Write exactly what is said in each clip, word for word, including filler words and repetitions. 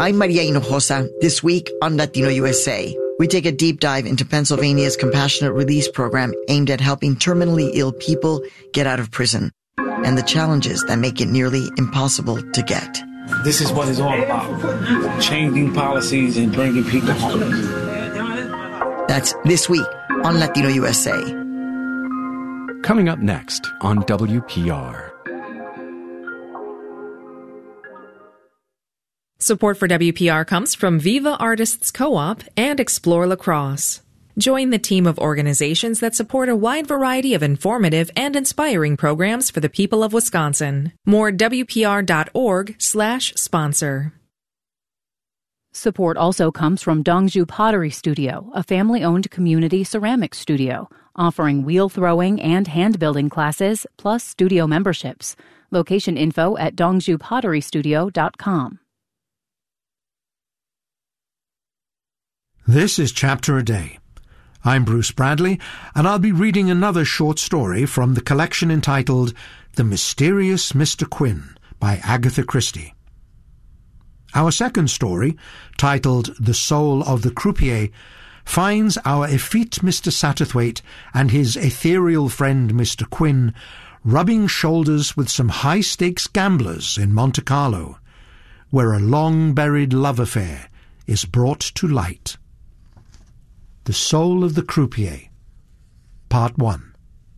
I'm Maria Hinojosa. This week on Latino U S A, we take a deep dive into Pennsylvania's compassionate release program aimed at helping terminally ill people get out of prison and the challenges that make it nearly impossible to get. This is what it's all about, changing policies and bringing people home. That's this week on Latino U S A. Coming up next on W P R. Support for W P R comes from Viva Artists Co-op and Explore Lacrosse. Join the team of organizations that support a wide variety of informative and inspiring programs for the people of Wisconsin. More at W P R dot org slash sponsor. Support also comes from Dongju Pottery Studio, a family-owned community ceramics studio, offering wheel throwing and hand-building classes, plus studio memberships. Location info at dongju pottery studio dot com. This is Chapter a Day. I'm Bruce Bradley, and I'll be reading another short story from the collection entitled The Mysterious Mister Quinn by Agatha Christie. Our second story, titled The Soul of the Croupier, finds our effete Mister Satterthwaite and his ethereal friend Mister Quinn rubbing shoulders with some high-stakes gamblers in Monte Carlo, where a long-buried love affair is brought to light. The Soul of the Croupier, Part one.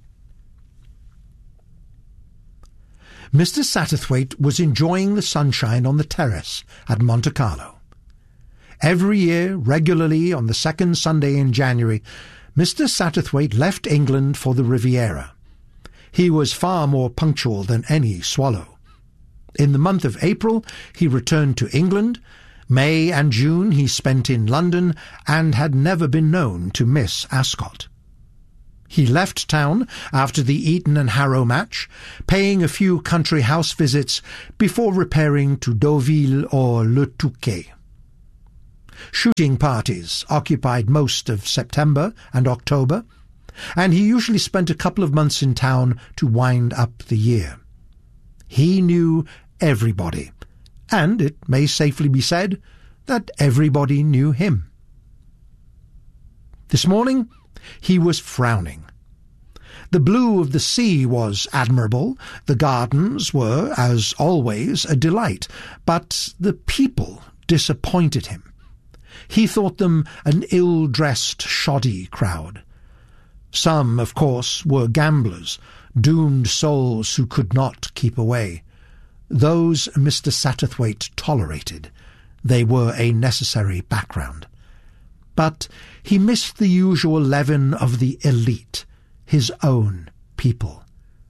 Mister Satterthwaite was enjoying the sunshine on the terrace at Monte Carlo. Every year, regularly on the second Sunday in January, Mister Satterthwaite left England for the Riviera. He was far more punctual than any swallow. In the month of April, he returned to England. May and June he spent in London and had never been known to miss Ascot. He left town after the Eton and Harrow match, paying a few country house visits before repairing to Deauville or Le Touquet. Shooting parties occupied most of September and October, and he usually spent a couple of months in town to wind up the year. He knew everybody, and it may safely be said that everybody knew him. This morning he was frowning. The blue of the sea was admirable, the gardens were, as always, a delight, but the people disappointed him. He thought them an ill-dressed, shoddy crowd. Some, of course, were gamblers, doomed souls who could not keep away. Those Mister Satterthwaite tolerated. They were a necessary background. But he missed the usual leaven of the elite, his own people.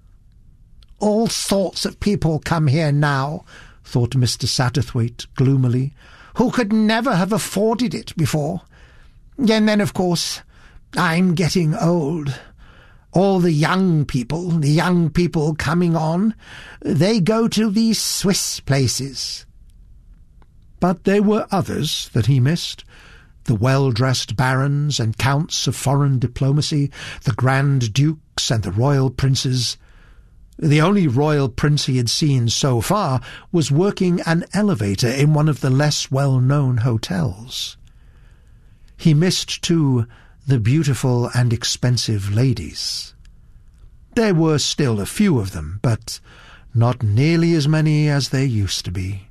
"All sorts of people come here now," thought Mister Satterthwaite gloomily, "who could never have afforded it before. And then, of course, I'm getting old. All the young people, the young people coming on, they go to these Swiss places." But there were others that he missed. The well-dressed barons and counts of foreign diplomacy, the grand dukes and the royal princes. The only royal prince he had seen so far was working an elevator in one of the less well-known hotels. He missed, too, the beautiful and expensive ladies. There were still a few of them, but not nearly as many as there used to be.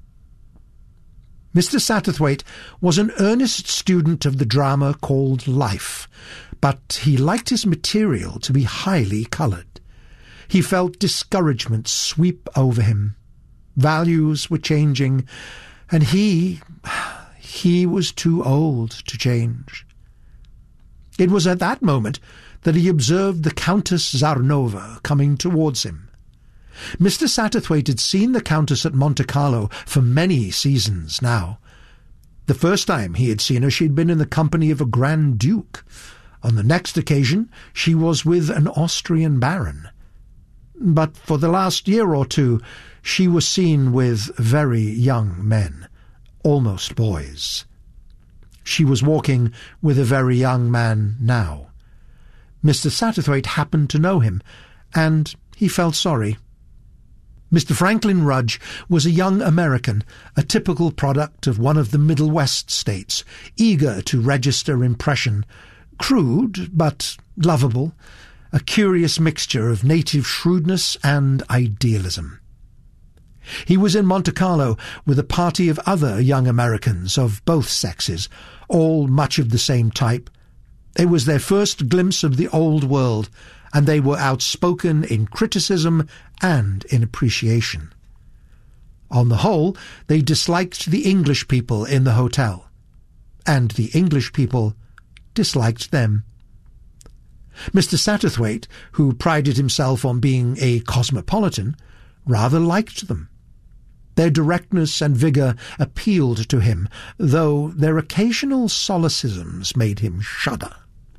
Mister Satterthwaite was an earnest student of the drama called life, but he liked his material to be highly coloured. He felt discouragement sweep over him. Values were changing, and he, he was too old to change. It was at that moment that he observed the Countess Zarnova coming towards him. Mister Satterthwaite had seen the Countess at Monte Carlo for many seasons now. The first time he had seen her, she had been in the company of a Grand Duke. On the next occasion, she was with an Austrian baron. But for the last year or two, she was seen with very young men, almost boys. She was walking with a very young man now. Mister Satterthwaite happened to know him, and he felt sorry. Mister Franklin Rudge was a young American, a typical product of one of the Middle West states, eager to register impression, crude but lovable, a curious mixture of native shrewdness and idealism. He was in Monte Carlo with a party of other young Americans of both sexes, all much of the same type. It was their first glimpse of the old world, and they were outspoken in criticism and in appreciation. On the whole, they disliked the English people in the hotel, and the English people disliked them. Mister Satterthwaite, who prided himself on being a cosmopolitan, rather liked them. Their directness and vigour appealed to him, though their occasional solecisms made him shudder.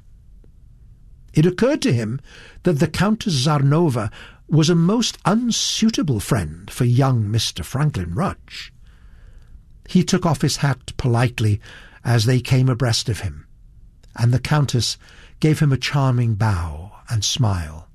It occurred to him that the Countess Zarnova was a most unsuitable friend for young Mister Franklin Rudge. He took off his hat politely as they came abreast of him, and the Countess gave him a charming bow and smile.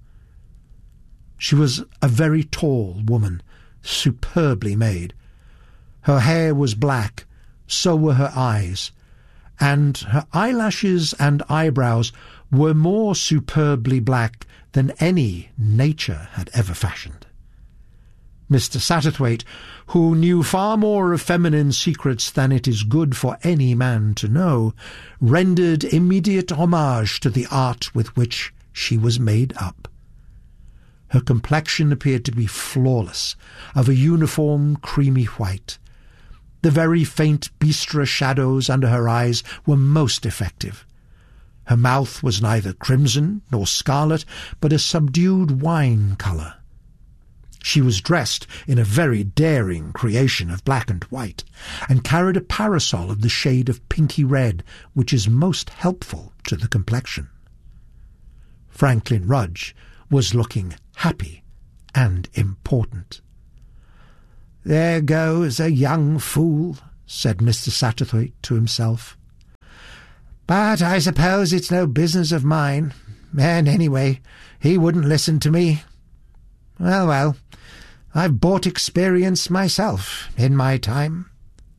She was a very tall woman, superbly made. Her hair was black, so were her eyes, and her eyelashes and eyebrows were more superbly black than any nature had ever fashioned. Mister Satterthwaite, who knew far more of feminine secrets than it is good for any man to know, rendered immediate homage to the art with which she was made up. Her complexion appeared to be flawless, of a uniform creamy white. The very faint bistre shadows under her eyes were most effective. Her mouth was neither crimson nor scarlet, but a subdued wine colour. She was dressed in a very daring creation of black and white, and carried a parasol of the shade of pinky red, which is most helpful to the complexion. Franklin Rudge was looking happy and important. "There goes a young fool," said Mister Satterthwaite to himself. "But I suppose it's no business of mine, and anyway, he wouldn't listen to me. Well, well, I've bought experience myself in my time."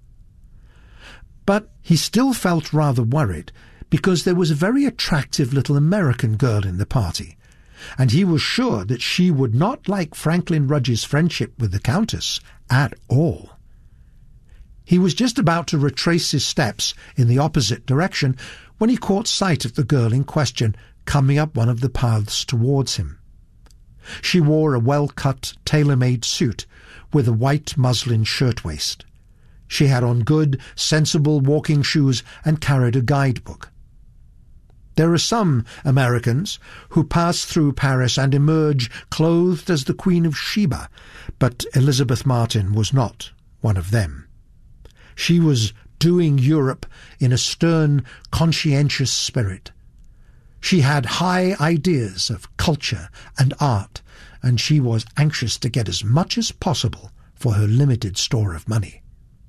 But he still felt rather worried, because there was a very attractive little American girl in the party, and he was sure that she would not like Franklin Rudge's friendship with the Countess at all. He was just about to retrace his steps in the opposite direction when he caught sight of the girl in question coming up one of the paths towards him. She wore a well-cut, tailor-made suit with a white muslin shirtwaist. She had on good, sensible walking shoes and carried a guidebook. There are some Americans who pass through Paris and emerge clothed as the Queen of Sheba, but Elizabeth Martin was not one of them. She was doing Europe in a stern, conscientious spirit. She had high ideas of culture and art, and she was anxious to get as much as possible for her limited store of money.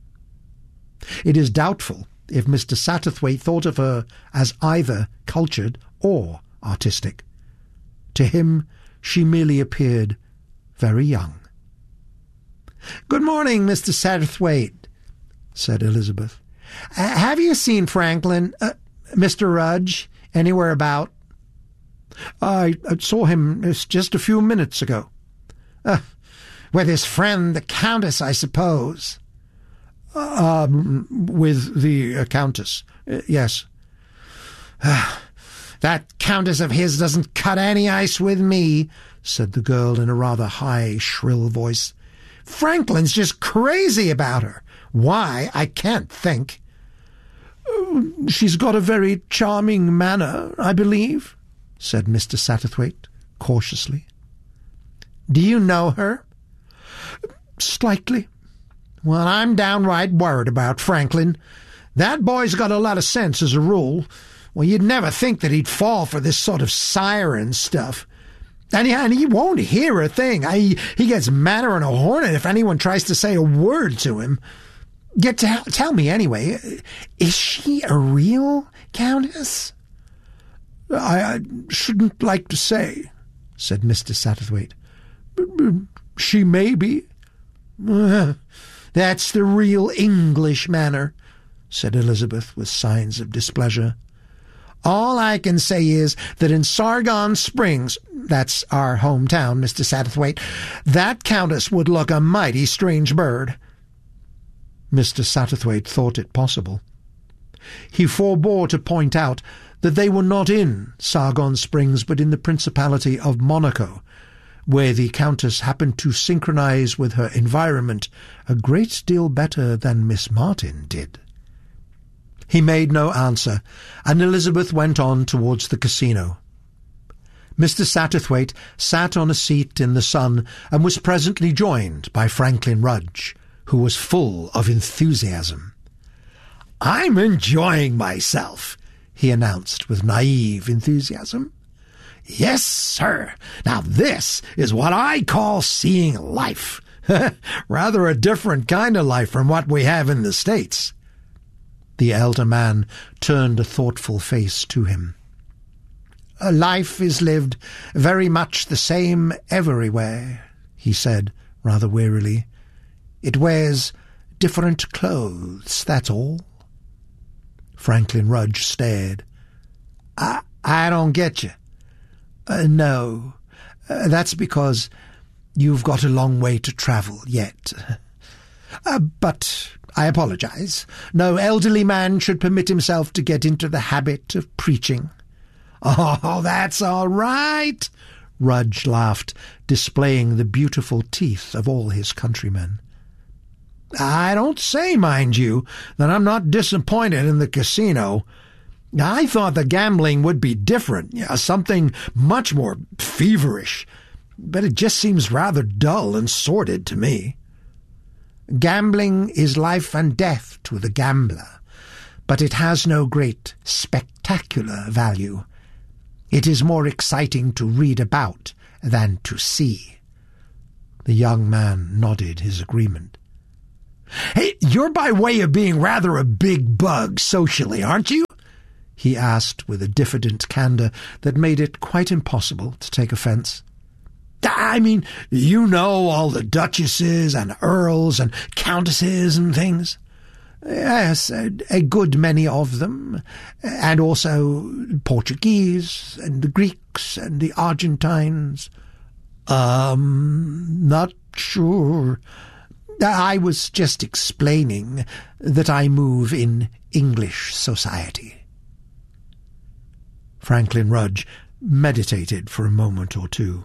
It is doubtful if Mister Satterthwaite thought of her as either cultured or artistic. To him, she merely appeared very young. "Good morning, Mister Satterthwaite," said Elizabeth. Uh, "have you seen Franklin, uh, Mister Rudge, anywhere about?" I, I saw him just a few minutes ago." Uh, "with his friend, the Countess, I suppose?" Uh, um, with the uh, Countess, uh, yes. Uh, "that Countess of his doesn't cut any ice with me," said the girl in a rather high, shrill voice. "Franklin's just crazy about her. Why, I can't think." Uh, "she's got a very charming manner, I believe," said Mister Satterthwaite cautiously. "Do you know her?" "Slightly." "Well, I'm downright worried about Franklin. That boy's got a lot of sense as a rule. Well, you'd never think that he'd fall for this sort of siren stuff. And he, and he won't hear a thing. I, he gets madder than a hornet if anyone tries to say a word to him. Get to, tell me anyway, is she a real Countess?" I, I shouldn't like to say," said Mister Satterthwaite. she may be. Uh, that's the real English manner, said Elizabeth with signs of displeasure. All I can say is that in Sargon Springs, that's our hometown, Mister Satterthwaite, that countess would look a mighty strange bird. Mister Satterthwaite thought it possible. He forbore to point out that they were not in Sargon Springs, but in the Principality of Monaco, where the Countess happened to synchronize with her environment a great deal better than Miss Martin did. He made no answer, and Elizabeth went on towards the casino. Mister Satterthwaite sat on a seat in the sun and was presently joined by Franklin Rudge, who was full of enthusiasm. "I'm enjoying myself," he announced with naive enthusiasm. "Yes, sir. Now this is what I call seeing life. Rather a different kind of life from what we have in the States." The elder man turned a thoughtful face to him. "Life is lived very much the same everywhere," he said rather wearily. "It wears different clothes, that's all." Franklin Rudge stared. I, I don't get you." Uh, no, uh, that's because you've got a long way to travel yet. Uh, but I apologize. No elderly man should permit himself to get into the habit of preaching." "Oh, that's all right," Rudge laughed, displaying the beautiful teeth of all his countrymen. "I don't say, mind you, that I'm not disappointed in the casino. I thought the gambling would be different, yeah, something much more feverish, but it just seems rather dull and sordid to me." "Gambling is life and death to the gambler, but it has no great spectacular value. It is more exciting to read about than to see." The young man nodded his agreement. "Hey, you're by way of being rather a big bug socially, aren't you?" he asked with a diffident candour that made it quite impossible to take offence. "I mean, you know all the duchesses and earls and countesses and things." "Yes, a, a good many of them, and also Portuguese and the Greeks and the Argentines." Um, not sure. I was just explaining that I move in English society." Franklin Rudge meditated for a moment or two.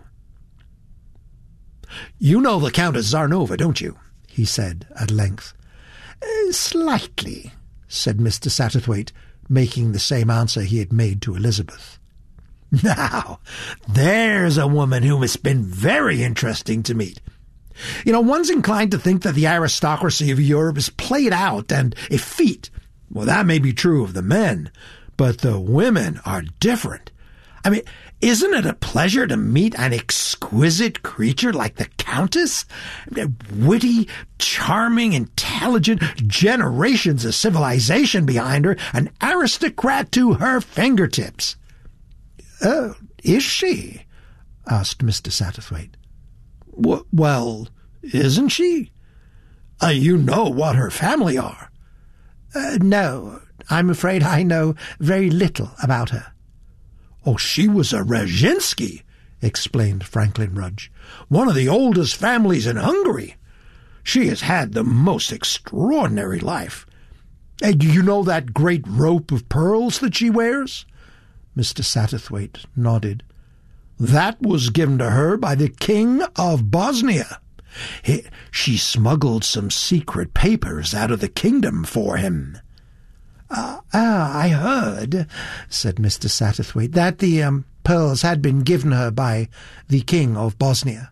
"You know the Countess Zarnova, don't you?" he said at length. Uh, "Slightly," said Mister Satterthwaite, making the same answer he had made to Elizabeth. "Now, there's a woman who has been very interesting to meet. You know, one's inclined to think that the aristocracy of Europe is played out and effete. Well, that may be true of the men, but the women are different. I mean, isn't it a pleasure to meet an exquisite creature like the Countess? Witty, charming, intelligent, generations of civilization behind her, an aristocrat to her fingertips." "Oh, uh, is she?" asked Mister Satterthwaite. W- well, isn't she? Uh, you know what her family are." Uh, "No, I'm afraid I know very little about her." "Oh, she was a Regenski," explained Franklin Rudge, "one of the oldest families in Hungary. She has had the most extraordinary life. Uh, do you know that great rope of pearls that she wears?" Mister Satterthwaite nodded. "That was given to her by the King of Bosnia. He, she smuggled some secret papers out of the kingdom for him." Uh, ah, I heard," said Mister Satterthwaite, "that the um, pearls had been given her by the King of Bosnia."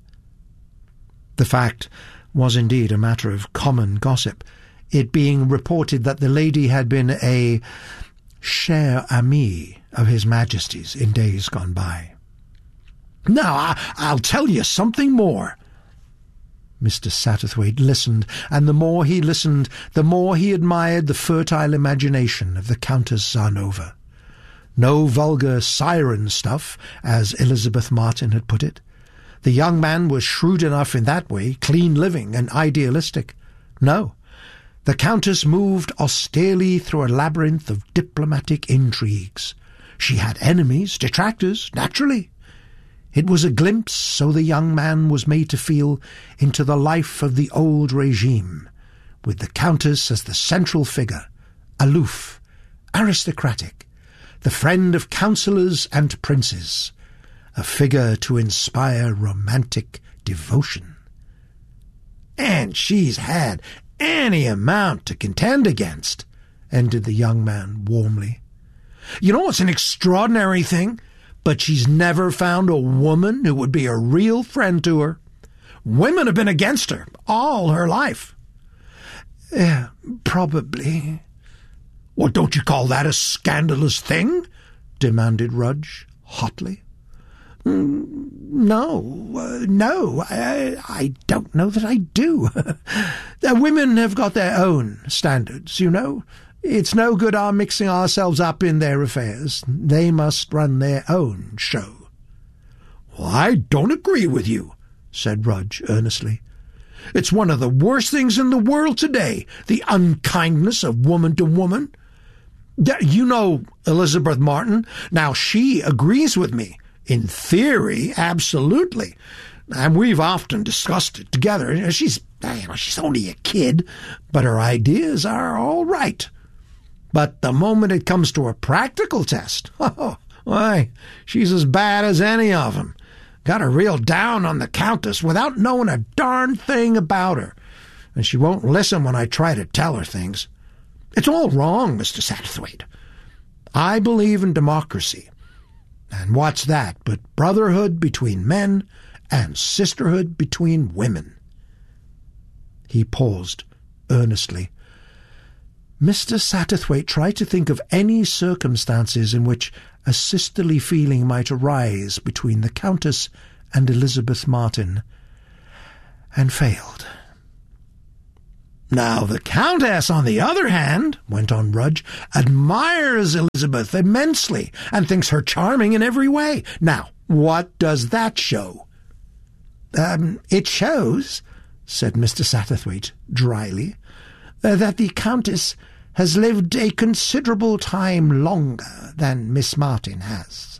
The fact was indeed a matter of common gossip, it being reported that the lady had been a chère amie of His Majesty's in days gone by. "Now, I, I'll tell you something more." Mister Satterthwaite listened, and the more he listened, the more he admired the fertile imagination of the Countess Zarnova. No vulgar siren stuff, as Elizabeth Martin had put it. The young man was shrewd enough in that way, clean living and idealistic. No, the Countess moved austerely through a labyrinth of diplomatic intrigues. She had enemies, detractors, naturally. It was a glimpse, so the young man was made to feel, into the life of the old regime, with the Countess as the central figure, aloof, aristocratic, the friend of councillors and princes, a figure to inspire romantic devotion. And she's had any amount to contend against, ended the young man warmly. You know what's an extraordinary thing? But she's never found a woman who would be a real friend to her. Women have been against her all her life. Yeah, probably. Well, don't you call that a scandalous thing? Demanded Rudge hotly. Mm, no, uh, no, I, I don't know that I do. The women have got their own standards, you know. It's no good our mixing ourselves up in their affairs. They must run their own show. Well, I don't agree with you, said Rudge earnestly. It's one of the worst things in the world today, the unkindness of woman to woman. You know Elizabeth Martin. Now, she agrees with me. In theory, absolutely. And we've often discussed it together. She's, you know, she's only a kid, but her ideas are all right. But the moment it comes to a practical test, oh, why, she's as bad as any of them. Got her real down on the Countess without knowing a darn thing about her. And she won't listen when I try to tell her things. It's all wrong, Mister Satterthwaite. I believe in democracy. And what's that but brotherhood between men and sisterhood between women? He paused earnestly. Mister Satterthwaite tried to think of any circumstances in which a sisterly feeling might arise between the Countess and Elizabeth Martin, and failed. Now the Countess, on the other hand, went on Rudge, admires Elizabeth immensely and thinks her charming in every way. Now, what does that show? Um, it shows, said Mister Satterthwaite dryly, uh, that the Countess has lived a considerable time longer than Miss Martin has.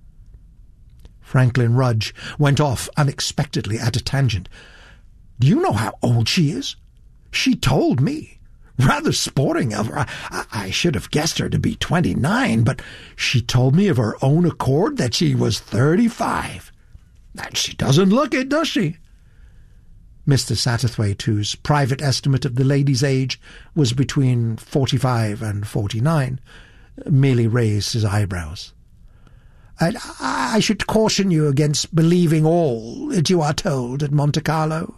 Franklin Rudge went off unexpectedly at a tangent. Do you know how old she is? She told me. Rather sporting of her. I, I should have guessed her to be twenty-nine, but she told me of her own accord that she was thirty-five. And she doesn't look it, does she? Mister Satterthwaite, whose private estimate of the lady's age was between forty-five and forty-nine, merely raised his eyebrows. I, I should caution you against believing all that you are told at Monte Carlo.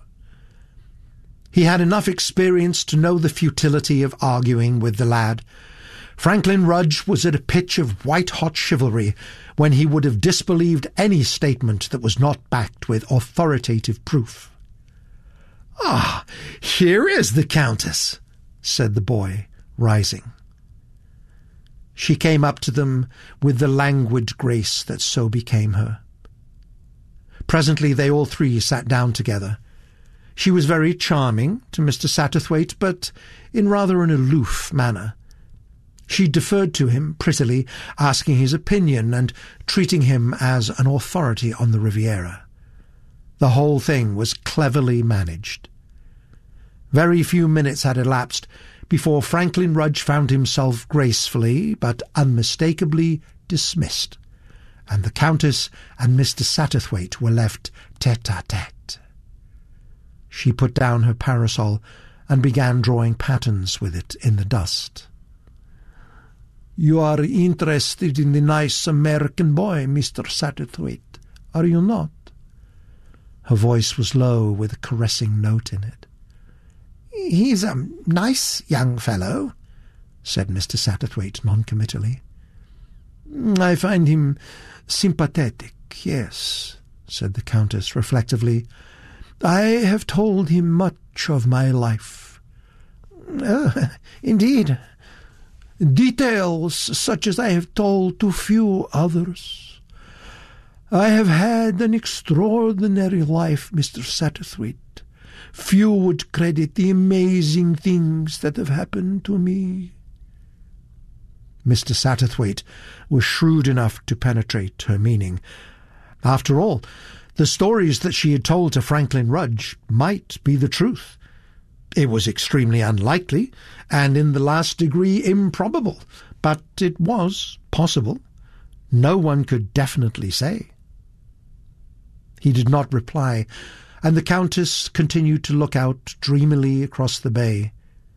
He had enough experience to know the futility of arguing with the lad. Franklin Rudge was at a pitch of white-hot chivalry when he would have disbelieved any statement that was not backed with authoritative proof. "Ah, here is the Countess," said the boy, rising. She came up to them with the languid grace that so became her. Presently they all three sat down together. She was very charming to Mister Satterthwaite, but in rather an aloof manner. She deferred to him prettily, asking his opinion and treating him as an authority on the Riviera. The whole thing was cleverly managed. Very few minutes had elapsed before Franklin Rudge found himself gracefully but unmistakably dismissed, and the Countess and Mister Satterthwaite were left tete-a-tete. She put down her parasol and began drawing patterns with it in the dust. "You are interested in the nice American boy, Mister Satterthwaite, are you not?" Her voice was low with a caressing note in it. "He's a nice young fellow," said Mister Satterthwaite noncommittally. "I find him sympathetic, yes," said the Countess reflectively. "I have told him much of my life." "Oh, indeed. Details such as I have told to few others. I have had an extraordinary life, Mister Satterthwaite. Few would credit the amazing things that have happened to me." Mister Satterthwaite was shrewd enough to penetrate her meaning. After all, the stories that she had told to Franklin Rudge might be the truth. It was extremely unlikely, and in the last degree improbable, but it was possible. No one could definitely say. He did not reply, and the Countess continued to look out dreamily across the bay.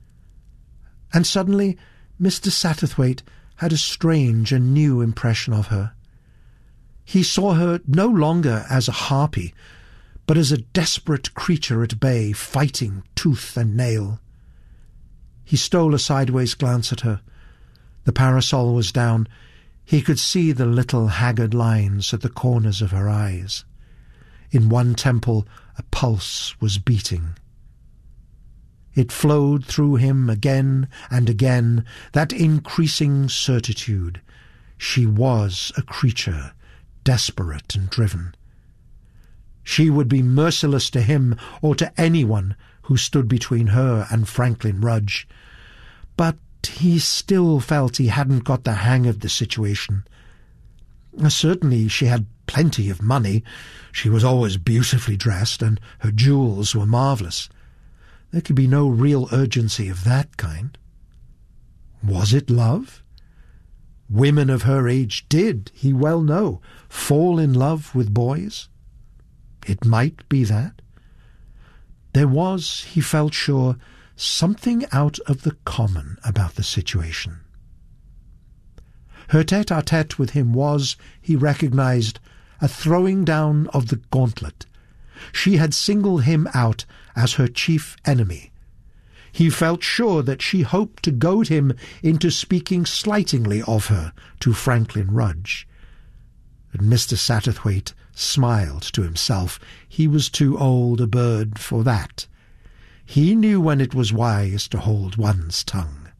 And suddenly Mister Satterthwaite had a strange and new impression of her. He saw her no longer as a harpy, but as a desperate creature at bay, fighting tooth and nail. He stole a sideways glance at her. The parasol was down. He could see the little haggard lines at the corners of her eyes. In one temple a pulse was beating. It flowed through him again and again, that increasing certitude. She was a creature, desperate and driven. She would be merciless to him or to anyone who stood between her and Franklin Rudge. But he still felt he hadn't got the hang of the situation. Certainly she had plenty of money. She was always beautifully dressed, and her jewels were marvellous. There could be no real urgency of that kind. Was it love? Women of her age did, he well know, fall in love with boys. It might be that. There was, he felt sure, something out of the common about the situation. Her tete-a-tete with him was, he recognized, a throwing down of the gauntlet. She had singled him out as her chief enemy. He felt sure that she hoped to goad him into speaking slightingly of her to Franklin Rudge. And Mister Satterthwaite smiled to himself. He was too old a bird for that. He knew when it was wise to hold one's tongue.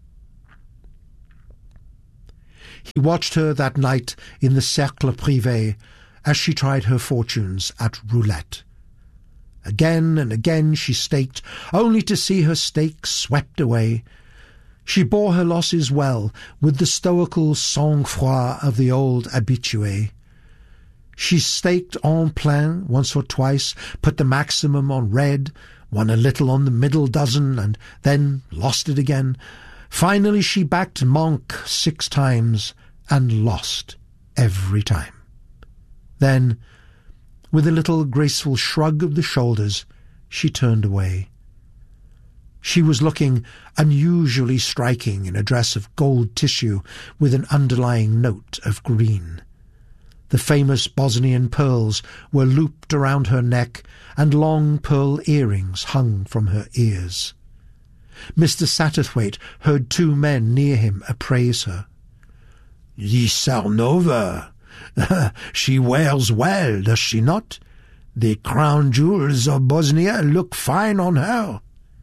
He watched her that night in the Cercle Privé as she tried her fortunes at roulette. Again and again she staked, only to see her stakes swept away. She bore her losses well, with the stoical sang-froid of the old habitué. She staked en plein once or twice, put the maximum on red, won a little on the middle dozen, and then lost it again. Finally she backed Manque six times, and lost every time. Then, with a little graceful shrug of the shoulders, she turned away. She was looking unusually striking in a dress of gold tissue with an underlying note of green. The famous Bosnian pearls were looped around her neck, and long pearl earrings hung from her ears. Mister Satterthwaite heard two men near him appraise her. "The Sarnova! She wears well, does she not? The crown jewels of Bosnia look fine on her."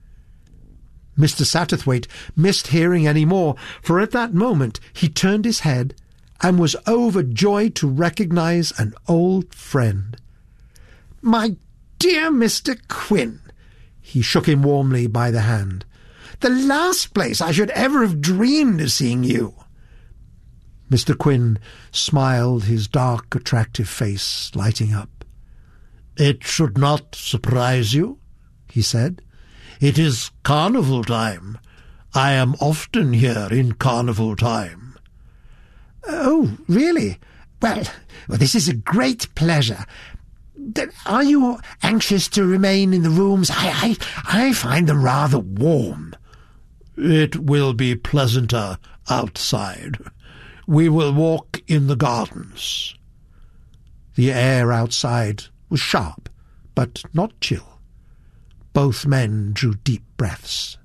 Mister Satterthwaite missed hearing any more, for at that moment he turned his head and was overjoyed to recognize an old friend. "My dear Mister Quinn," he shook him warmly by the hand, "the last place I should ever have dreamed of seeing you." Mister Quinn smiled, his dark, attractive face lighting up. "It should not surprise you," he said. "It is carnival time. I am often here in carnival time." "Oh, really? Well, well, this is a great pleasure. Are you anxious to remain in the rooms? I, I, I find them rather warm." "It will be pleasanter outside. We will walk in the gardens." The air outside was sharp, but not chill. Both men drew deep breaths.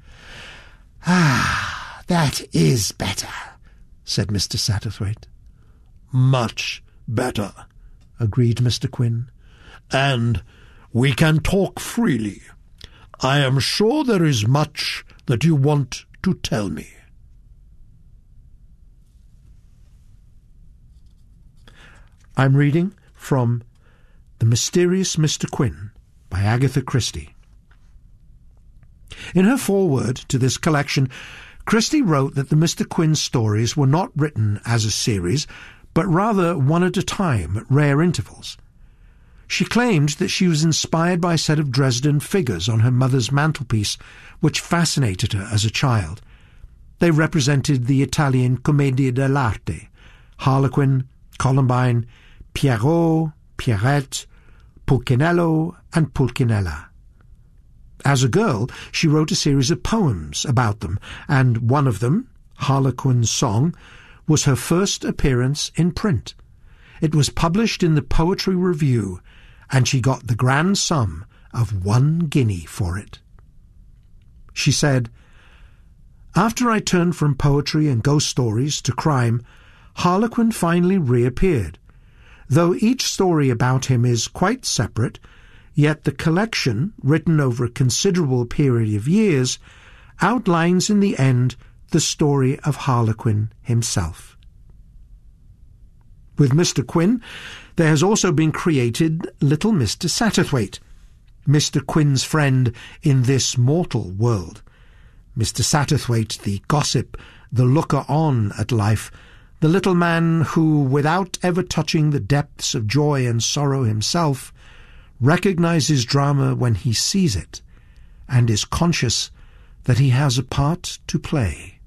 "Ah, that is better," said Mister Satterthwaite. "Much better," agreed Mister Quinn. "And we can talk freely. I am sure there is much that you want to tell me." I'm reading from The Mysterious Mister Quin by Agatha Christie. In her foreword to this collection, Christie wrote that the Mister Quin stories were not written as a series, but rather one at a time at rare intervals. She claimed that she was inspired by a set of Dresden figures on her mother's mantelpiece, which fascinated her as a child. They represented the Italian Commedia dell'arte, Harlequin, Columbine, Pierrot, Pierrette, Pulcinello, and Pulcinella. As a girl, she wrote a series of poems about them, and one of them, Harlequin's Song, was her first appearance in print. It was published in the Poetry Review, and she got the grand sum of one guinea for it. She said, "After I turned from poetry and ghost stories to crime, Harlequin finally reappeared. Though each story about him is quite separate, yet the collection, written over a considerable period of years, outlines in the end the story of Harlequin himself." With Mister Quin, there has also been created Little Mister Satterthwaite, Mister Quin's friend in this mortal world. Mister Satterthwaite, the gossip, the looker-on at life, the little man who, without ever touching the depths of joy and sorrow himself, recognizes drama when he sees it, and is conscious that he has a part to play.